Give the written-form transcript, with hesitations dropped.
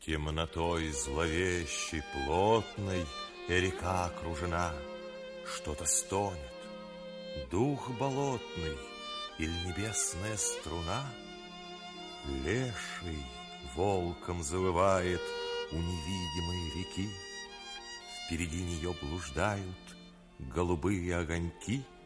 Темнотой зловещей, плотной река окружена. Что-то стонет, дух болотный или небесная струна. Леший волком завывает у невидимой реки. Впереди нее блуждают голубые огоньки.